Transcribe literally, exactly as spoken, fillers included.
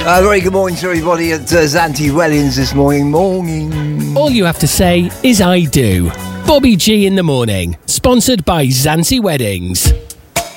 Uh, very good morning to everybody at uh, Zante Weddings this morning. Morning. All you have to say is I do. Bobby G in the morning. Sponsored by Zante Weddings.